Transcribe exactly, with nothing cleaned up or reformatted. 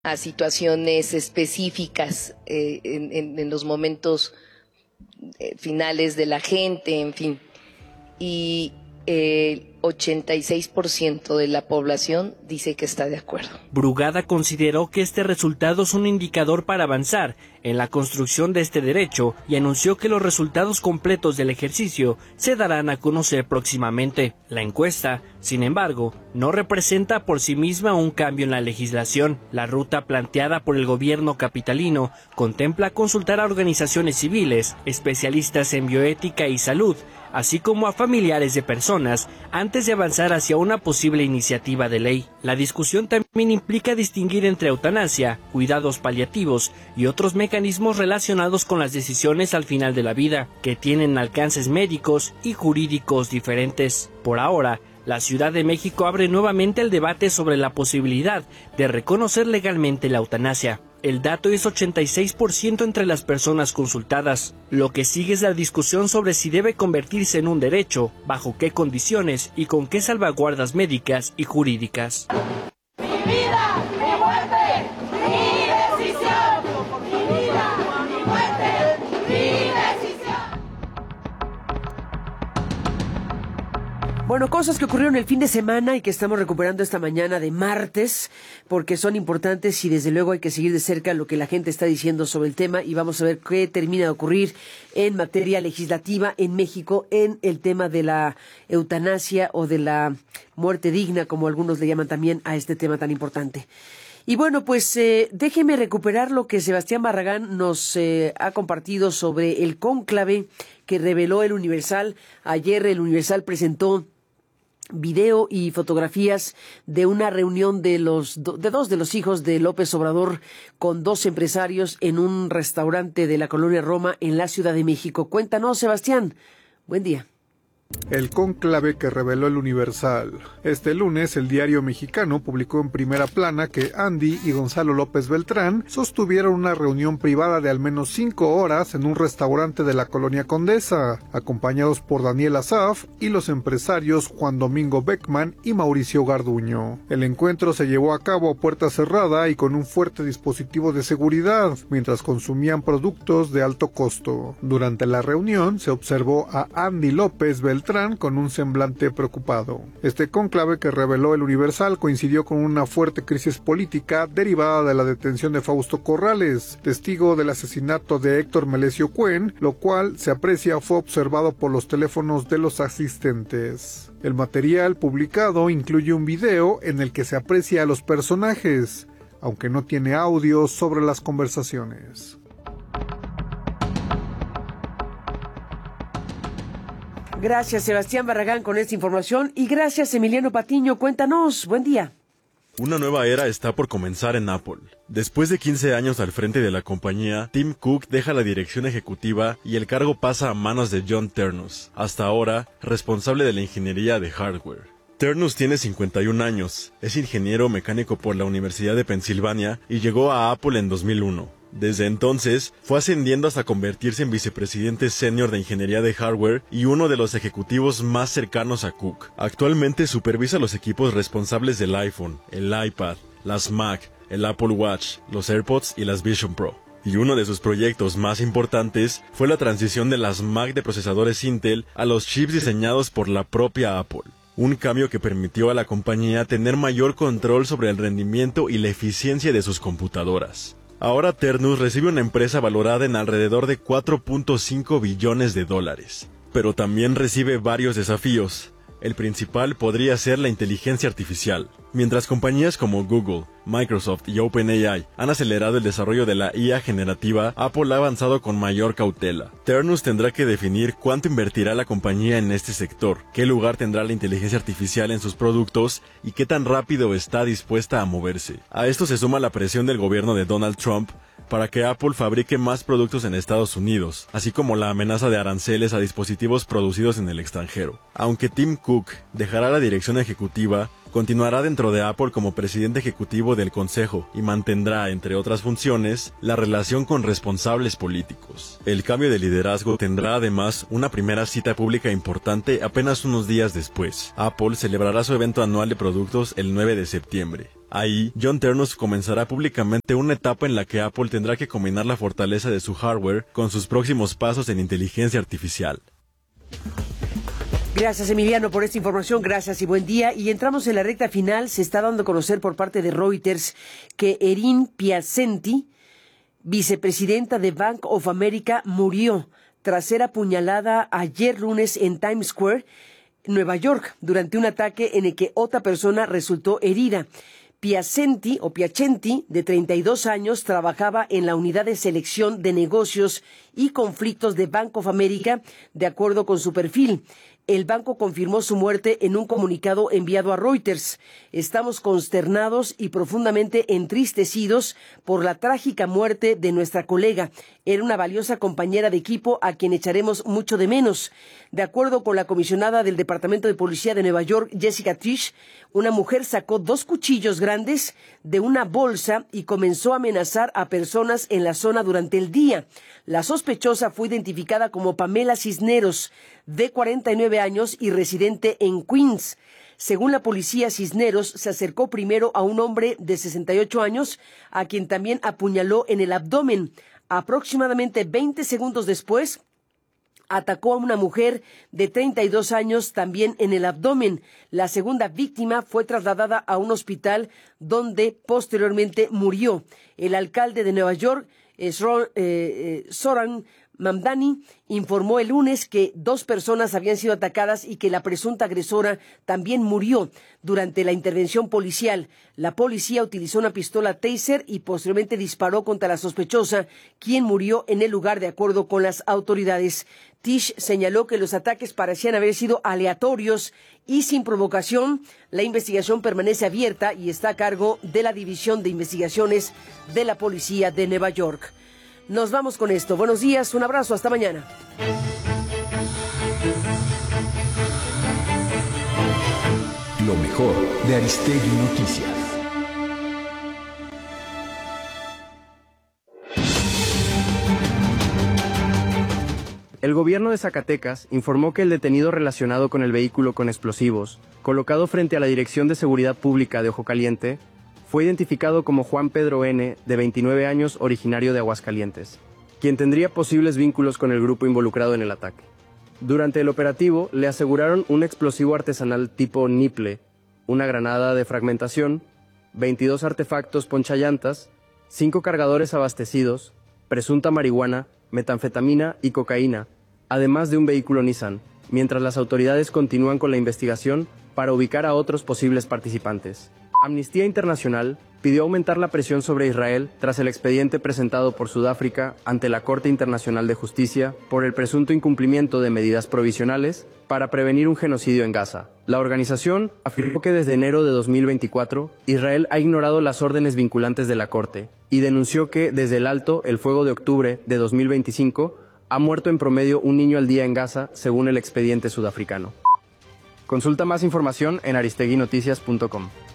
a situaciones específicas eh, en, en, en los momentos eh, finales de la gente, en fin. Y el ochenta y seis por ciento de la población dice que está de acuerdo. Brugada consideró que este resultado es un indicador para avanzar en la construcción de este derecho y anunció que los resultados completos del ejercicio se darán a conocer próximamente. La encuesta, sin embargo, no representa por sí misma un cambio en la legislación. La ruta planteada por el gobierno capitalino contempla consultar a organizaciones civiles, especialistas en bioética y salud, así como a familiares de personas, antes de avanzar hacia una posible iniciativa de ley. La discusión también implica distinguir entre eutanasia, cuidados paliativos y otros mecanismos relacionados con las decisiones al final de la vida, que tienen alcances médicos y jurídicos diferentes. Por ahora, la Ciudad de México abre nuevamente el debate sobre la posibilidad de reconocer legalmente la eutanasia. El dato es ochenta y seis por ciento entre las personas consultadas. Lo que sigue es la discusión sobre si debe convertirse en un derecho, bajo qué condiciones y con qué salvaguardas médicas y jurídicas. Mi vida, mi muerte, mi decisión. Mi vida, mi muerte, mi decisión. Bueno, cosas que ocurrieron el fin de semana y que estamos recuperando esta mañana de martes, porque son importantes y desde luego hay que seguir de cerca lo que la gente está diciendo sobre el tema y vamos a ver qué termina de ocurrir en materia legislativa en México en el tema de la eutanasia o de la muerte digna, como algunos le llaman también a este tema tan importante. Y bueno, pues eh, déjeme recuperar lo que Sebastián Barragán nos eh, ha compartido sobre el cónclave que reveló el Universal. Ayer el Universal presentó video y fotografías de una reunión de los de dos de los hijos de López Obrador con dos empresarios en un restaurante de la colonia Roma en la Ciudad de México. Cuéntanos, Sebastián. Buen día. El cónclave que reveló el Universal. Este lunes, el Diario Mexicano publicó en primera plana que Andy y Gonzalo López Beltrán sostuvieron una reunión privada de al menos cinco horas en un restaurante de la colonia Condesa, acompañados por Daniel Asaf y los empresarios Juan Domingo Beckman y Mauricio Garduño. El encuentro se llevó a cabo a puerta cerrada y con un fuerte dispositivo de seguridad, mientras consumían productos de alto costo. Durante la reunión se observó a Andy López Beltrán con un semblante preocupado. Este cónclave que reveló el Universal coincidió con una fuerte crisis política derivada de la detención de Fausto Corrales, testigo del asesinato de Héctor Melesio Cuen, lo cual se aprecia fue observado por los teléfonos de los asistentes. El material publicado incluye un video en el que se aprecia a los personajes, aunque no tiene audio sobre las conversaciones. Gracias, Sebastián Barragán, con esta información. Y gracias, Emiliano Patiño. Cuéntanos. Buen día. Una nueva era está por comenzar en Apple. Después de quince años al frente de la compañía, Tim Cook deja la dirección ejecutiva y el cargo pasa a manos de John Ternus, hasta ahora responsable de la ingeniería de hardware. Ternus tiene cincuenta y un años, es ingeniero mecánico por la Universidad de Pensilvania y llegó a Apple en dos mil uno. Desde entonces, fue ascendiendo hasta convertirse en vicepresidente senior de ingeniería de hardware y uno de los ejecutivos más cercanos a Cook. Actualmente supervisa los equipos responsables del iPhone, el iPad, las Mac, el Apple Watch, los AirPods y las Vision Pro. Y uno de sus proyectos más importantes fue la transición de las Mac de procesadores Intel a los chips diseñados por la propia Apple. Un cambio que permitió a la compañía tener mayor control sobre el rendimiento y la eficiencia de sus computadoras. Ahora Ternus recibe una empresa valorada en alrededor de cuatro punto cinco billones de dólares. Pero también recibe varios desafíos. El principal podría ser la inteligencia artificial. Mientras compañías como Google, Microsoft y OpenAI han acelerado el desarrollo de la I A generativa, Apple ha avanzado con mayor cautela. Ternus tendrá que definir cuánto invertirá la compañía en este sector, qué lugar tendrá la inteligencia artificial en sus productos y qué tan rápido está dispuesta a moverse. A esto se suma la presión del gobierno de Donald Trump para que Apple fabrique más productos en Estados Unidos, así como la amenaza de aranceles a dispositivos producidos en el extranjero. Aunque Tim Cook dejará la dirección ejecutiva, continuará dentro de Apple como presidente ejecutivo del consejo y mantendrá, entre otras funciones, la relación con responsables políticos. El cambio de liderazgo tendrá además una primera cita pública importante apenas unos días después. Apple celebrará su evento anual de productos el nueve de septiembre. Ahí, John Ternus comenzará públicamente una etapa en la que Apple tendrá que combinar la fortaleza de su hardware con sus próximos pasos en inteligencia artificial. Gracias, Emiliano, por esta información. Gracias y buen día. Y entramos en la recta final. Se está dando a conocer por parte de Reuters que Erin Piacenti, vicepresidenta de Bank of America, murió tras ser apuñalada ayer lunes en Times Square, Nueva York, durante un ataque en el que otra persona resultó herida. Piacenti o Piacenti, de treinta y dos años, trabajaba en la unidad de selección de negocios y conflictos de Bank of America, de acuerdo con su perfil. El banco confirmó su muerte en un comunicado enviado a Reuters. Estamos consternados y profundamente entristecidos por la trágica muerte de nuestra colega. Era una valiosa compañera de equipo a quien echaremos mucho de menos. De acuerdo con la comisionada del Departamento de Policía de Nueva York, Jessica Tisch, una mujer sacó dos cuchillos grandes de una bolsa y comenzó a amenazar a personas en la zona durante el día. La sospechosa fue identificada como Pamela Cisneros, de cuarenta y nueve años y residente en Queens. Según la policía, Cisneros se acercó primero a un hombre de sesenta y ocho años, a quien también apuñaló en el abdomen. Aproximadamente veinte segundos después, atacó a una mujer de treinta y dos años también en el abdomen. La segunda víctima fue trasladada a un hospital donde posteriormente murió. El alcalde de Nueva York, Zoran eh, eh, Mamdani, informó el lunes que dos personas habían sido atacadas y que la presunta agresora también murió durante la intervención policial. La policía utilizó una pistola Taser y posteriormente disparó contra la sospechosa, quien murió en el lugar de acuerdo con las autoridades. Tisch señaló que los ataques parecían haber sido aleatorios y sin provocación. La investigación permanece abierta y está a cargo de la División de Investigaciones de la Policía de Nueva York. Nos vamos con esto. Buenos días, un abrazo, hasta mañana. Lo mejor de Aristegui Noticias. El gobierno de Zacatecas informó que el detenido relacionado con el vehículo con explosivos, colocado frente a la Dirección de Seguridad Pública de Ojo Caliente, fue identificado como Juan Pedro N., de veintinueve años, originario de Aguascalientes, quien tendría posibles vínculos con el grupo involucrado en el ataque. Durante el operativo, le aseguraron un explosivo artesanal tipo Niple, una granada de fragmentación, veintidós artefactos ponchallantas, cinco cargadores abastecidos, presunta marihuana, metanfetamina y cocaína, además de un vehículo Nissan, mientras las autoridades continúan con la investigación para ubicar a otros posibles participantes. Amnistía Internacional pidió aumentar la presión sobre Israel tras el expediente presentado por Sudáfrica ante la Corte Internacional de Justicia por el presunto incumplimiento de medidas provisionales para prevenir un genocidio en Gaza. La organización afirmó que desde enero de dos mil veinticuatro, Israel ha ignorado las órdenes vinculantes de la Corte y denunció que, desde el alto el fuego de octubre de dos mil veinticinco, ha muerto en promedio un niño al día en Gaza, según el expediente sudafricano. Consulta más información en aristegui noticias punto com.